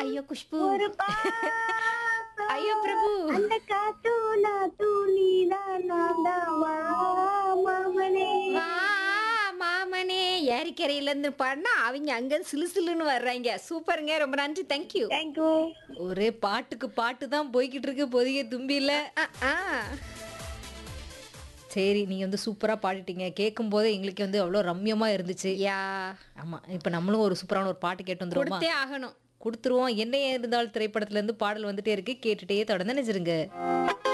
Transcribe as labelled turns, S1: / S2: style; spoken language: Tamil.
S1: ஐயோ குஷ்பு
S2: ஒரு பாசம்
S1: ஐயோ பிரபு
S2: அந்த காத்து நாத்து நீதான் நான் தான் வா மாமனே
S1: வா மாமனே ஏரிக்கரையில இருந்து பாடினா அவங்க அங்க சிலு சிலுன்னு வர்றாங்க சூப்பருங்க ரொம்ப நன்றி தேங்க்யூ
S2: தேங்க்யூ
S1: ஒரே பாட்டுக்கு பாட்டு தான் போய்கிட்டு இருக்கு பொதிகை தும்பியில சரி நீங்க வந்து சூப்பரா பாடிட்டீங்க கேட்கும் போதே எங்களுக்கு வந்து அவ்வளோ ரம்யமா இருந்துச்சு
S3: யா
S1: ஆமா இப்ப நம்மளும் ஒரு சூப்பரான ஒரு பாட்டு கேட்டு வந்துருவோமா
S3: கொடுத்தே ஆகணும்
S1: கொடுத்துருவோம் என்ன இருந்தாலும் திரைப்படத்துல இருந்து பாடல் வந்துட்டே இருக்கு கேட்டுட்டே தொடர்ந்து நினைச்சிருங்க